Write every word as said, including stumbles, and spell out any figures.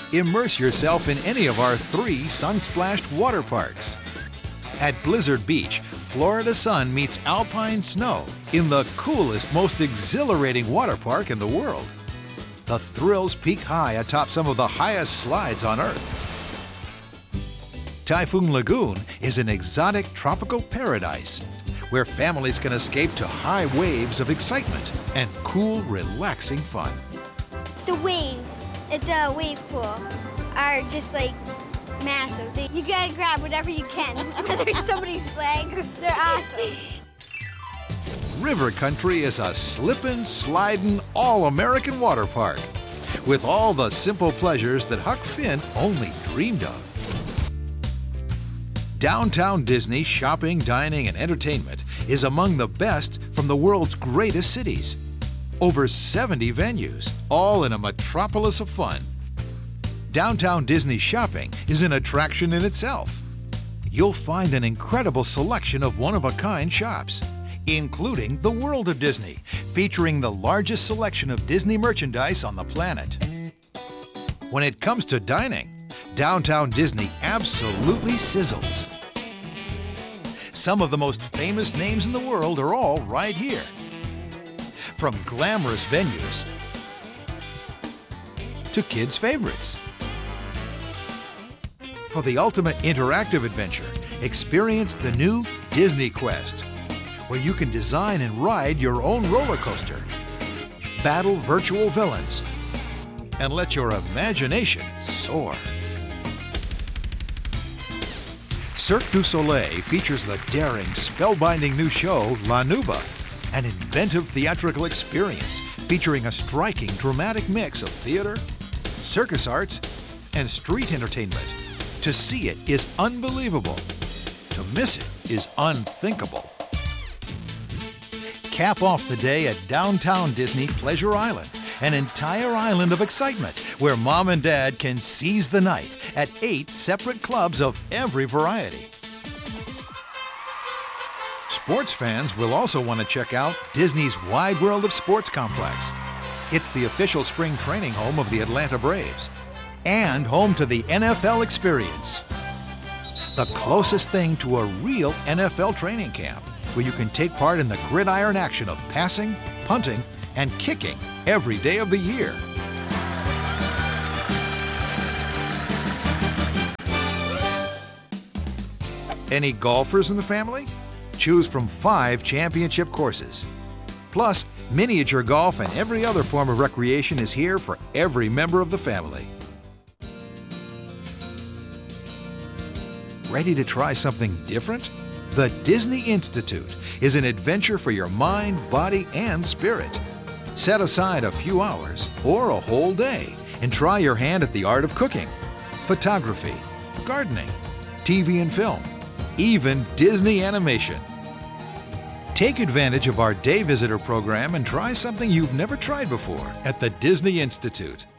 immerse yourself in any of our three sun-splashed water parks. At Blizzard Beach, Florida sun meets alpine snow in the coolest, most exhilarating water park in the world. The thrills peak high atop some of the highest slides on Earth. Typhoon Lagoon is an exotic tropical paradise where families can escape to high waves of excitement and cool, relaxing fun. The waves at the wave pool are just like massive. They, you gotta grab whatever you can, whether it's somebody's leg. They're awesome. River Country is a slippin', slidin', all-American water park with all the simple pleasures that Huck Finn only dreamed of. Downtown Disney shopping, dining, and entertainment is among the best from the world's greatest cities. Over seventy venues, all in a metropolis of fun. Downtown Disney shopping is an attraction in itself. You'll find an incredible selection of one-of-a-kind shops, including the World of Disney, featuring the largest selection of Disney merchandise on the planet. When it comes to dining, Downtown Disney absolutely sizzles. Some of the most famous names in the world are all right here. From glamorous venues to kids' favorites. For the ultimate interactive adventure, experience the new Disney Quest, where you can design and ride your own roller coaster, battle virtual villains, and let your imagination soar. Cirque du Soleil features the daring, spellbinding new show, La Nuba, an inventive theatrical experience featuring a striking, dramatic mix of theater, circus arts, and street entertainment. To see it is unbelievable. To miss it is unthinkable. Cap off the day at Downtown Disney Pleasure Island, an entire island of excitement where Mom and Dad can seize the night at eight separate clubs of every variety. Sports fans will also want to check out Disney's Wide World of Sports complex. It's the official spring training home of the Atlanta Braves and home to the N F L experience. The closest thing to a real N F L training camp, where you can take part in the gridiron action of passing, punting, and kicking every day of the year. Any golfers in the family? Choose from five championship courses. Plus, miniature golf and every other form of recreation is here for every member of the family. Ready to try something different? The Disney Institute is an adventure for your mind, body, and spirit. Set aside a few hours or a whole day and try your hand at the art of cooking, photography, gardening, T V and film, even Disney animation. Take advantage of our day visitor program and try something you've never tried before at the Disney Institute.